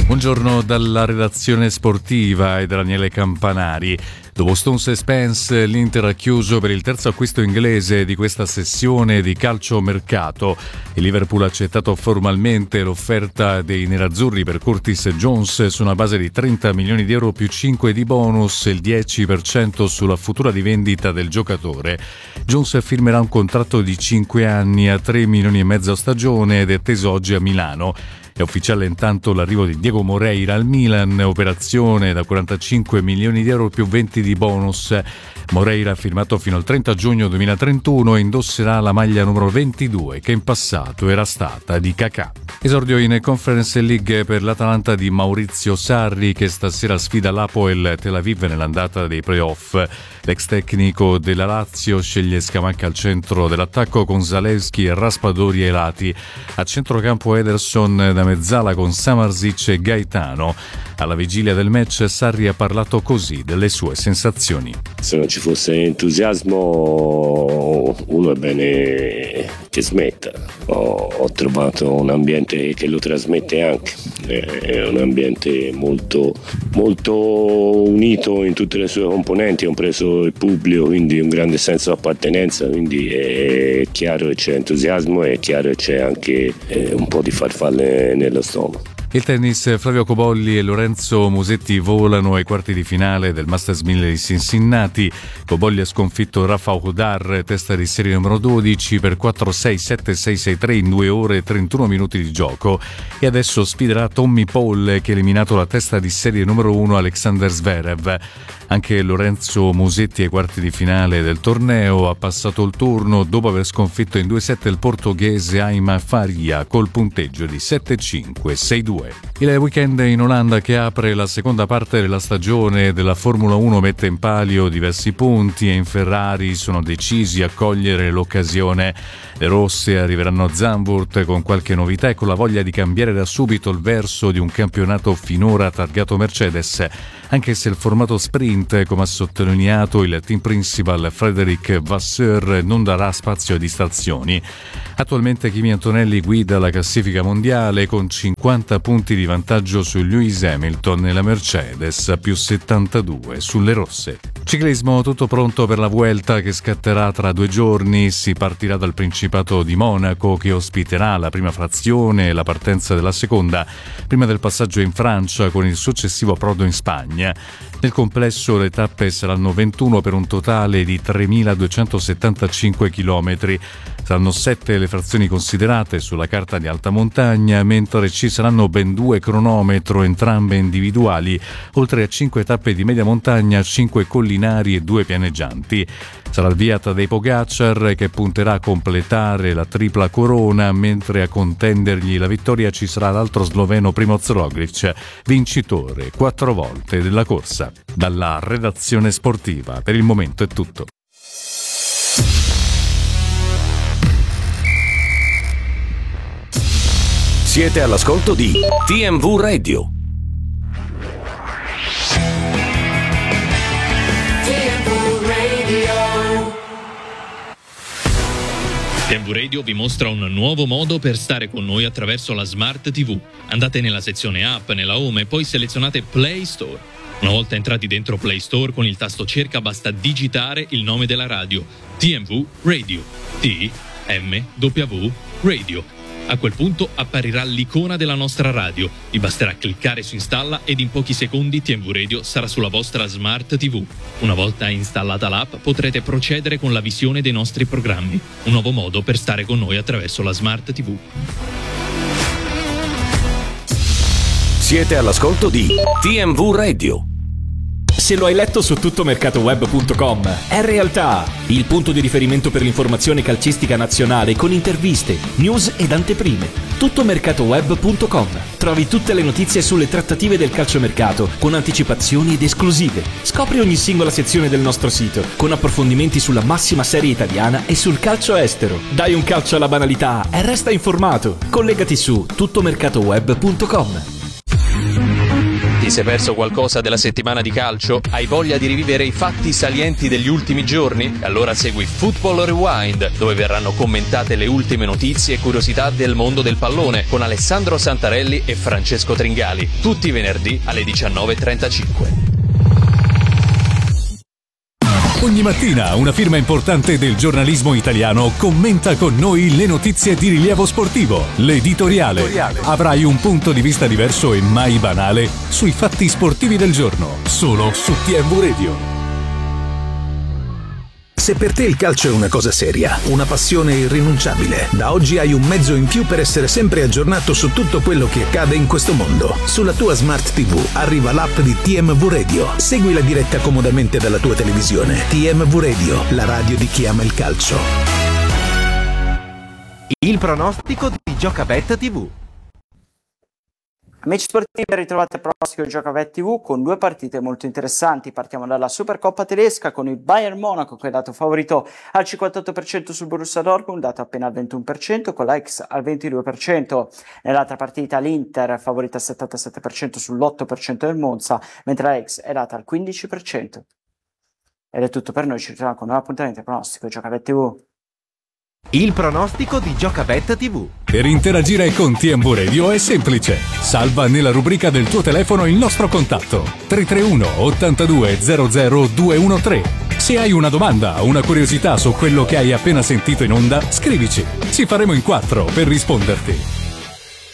Buongiorno dalla redazione sportiva e da Daniele Campanari. Dopo Stones e Spence, l'Inter ha chiuso per il terzo acquisto inglese di questa sessione di calciomercato. Il Liverpool ha accettato formalmente l'offerta dei nerazzurri per Curtis Jones su una base di 30 milioni di euro più 5 di bonus e il 10% sulla futura rivendita del giocatore. Jones firmerà un contratto di 5 anni a 3 milioni e mezzo a stagione ed è atteso oggi a Milano. È ufficiale intanto l'arrivo di Diego Moreira al Milan, operazione da 45 milioni di euro più 20 di bonus. Moreira ha firmato fino al 30 giugno 2031 e indosserà la maglia numero 22 che in passato era stata di Kakà. Esordio in Conference League per l'Atalanta di Maurizio Sarri che stasera sfida l'Hapoel Tel Aviv nell'andata dei playoff. L'ex tecnico della Lazio sceglie Scamacca al centro dell'attacco con Zalewski e Raspadori ai lati. A centrocampo Ederson da mezzala con Samardzic e Gaetano. Alla vigilia del match Sarri ha parlato così delle sue sensazioni. Se non ci fosse entusiasmo uno è bene che smetta. Ho trovato un ambiente che lo trasmette anche, è un ambiente molto, molto unito in tutte le sue componenti, compreso il pubblico, quindi un grande senso di appartenenza, quindi è chiaro che c'è entusiasmo, è chiaro che c'è anche un po' di farfalle nello stomaco. Il tennis, Flavio Cobolli e Lorenzo Musetti volano ai quarti di finale del Masters 1000 di Cincinnati. Cobolli ha sconfitto Rafa Hodar, testa di serie numero 12, per 4-6-7-6-6-3 in 2 ore e 31 minuti di gioco. E adesso sfiderà Tommy Paul, che ha eliminato la testa di serie numero 1 Alexander Zverev. Anche Lorenzo Musetti ai quarti di finale del torneo ha passato il turno dopo aver sconfitto in 2 set il portoghese Aima Faria col punteggio di 7-5-6-2. Il weekend in Olanda che apre la seconda parte della stagione della Formula 1 mette in palio diversi punti e in Ferrari sono decisi a cogliere l'occasione. Le rosse arriveranno a Zandvoort con qualche novità e con la voglia di cambiare da subito il verso di un campionato finora targato Mercedes, anche se il formato sprint, come ha sottolineato il team principal Frédéric Vasseur, non darà spazio a distrazioni. Attualmente Kimi Antonelli guida la classifica mondiale con 50 punti di vantaggio su Lewis Hamilton e la Mercedes a più 72 sulle rosse. Ciclismo, tutto pronto per la Vuelta che scatterà tra 2 giorni. Si partirà dal Principato di Monaco che ospiterà la prima frazione e la partenza della seconda, prima del passaggio in Francia con il successivo approdo in Spagna. Nel complesso le tappe saranno 21 per un totale di 3.275 km. Saranno 7 le frazioni considerate sulla carta di alta montagna, mentre ci saranno ben 2 cronometro, entrambe individuali, oltre a 5 tappe di media montagna, 5 collinari e 2 pianeggianti. Sarà il via Tadej Pogačar che punterà a completare la tripla corona, mentre a contendergli la vittoria ci sarà l'altro sloveno Primoz Roglic, vincitore 4 volte della corsa. Dalla redazione sportiva per il momento è tutto. Siete all'ascolto di TMV Radio. TMV Radio vi mostra un nuovo modo per stare con noi attraverso la Smart TV. Andate nella sezione App, nella Home e poi selezionate Play Store. Una volta entrati dentro Play Store, con il tasto cerca basta digitare il nome della radio, TMV Radio, TMW Radio. A quel punto apparirà l'icona della nostra radio. Vi basterà cliccare su installa ed in pochi secondi TMV Radio sarà sulla vostra Smart TV. Una volta installata l'app potrete procedere con la visione dei nostri programmi. Un nuovo modo per stare con noi attraverso la Smart TV. Siete all'ascolto di TMV Radio. Se lo hai letto su tuttomercatoweb.com, è realtà! Il punto di riferimento per l'informazione calcistica nazionale con interviste, news ed anteprime. Tuttomercatoweb.com. Trovi tutte le notizie sulle trattative del calciomercato con anticipazioni ed esclusive. Scopri ogni singola sezione del nostro sito con approfondimenti sulla massima serie italiana e sul calcio estero. Dai un calcio alla banalità e resta informato. Collegati su tuttomercatoweb.com. Ti sei perso qualcosa della settimana di calcio? Hai voglia di rivivere i fatti salienti degli ultimi giorni? Allora segui Football Rewind, dove verranno commentate le ultime notizie e curiosità del mondo del pallone con Alessandro Santarelli e Francesco Tringali, tutti i venerdì alle 19:35. Ogni mattina una firma importante del giornalismo italiano commenta con noi le notizie di rilievo sportivo. L'editoriale. Avrai un punto di vista diverso e mai banale sui fatti sportivi del giorno, solo su TMV Radio. Se per te il calcio è una cosa seria, una passione irrinunciabile, da oggi hai un mezzo in più per essere sempre aggiornato su tutto quello che accade in questo mondo. Sulla tua Smart TV arriva l'app di TMV Radio. Segui la diretta comodamente dalla tua televisione. TMV Radio, la radio di chi ama il calcio. Il pronostico di Giocabet TV. Amici sportivi, ben ritrovati al pronostico di Giocabet TV con due partite molto interessanti. Partiamo dalla Supercoppa tedesca con il Bayern Monaco che è dato favorito al 58% sul Borussia Dortmund, dato appena al 21%, con l'Ajax al 22%. Nell'altra partita l'Inter favorita al 77% sull'8% del Monza, mentre l'Ajax è data al 15%. Ed è tutto per noi, ci ritroviamo con un nuovo appuntamento al pronostico di Giocabet TV. Il pronostico di Giocabet TV. Per interagire con TMV Radio è semplice. Salva nella rubrica del tuo telefono il nostro contatto 331 82 00 213. Se hai una domanda o una curiosità su quello che hai appena sentito in onda, scrivici. Ci faremo in 4 per risponderti.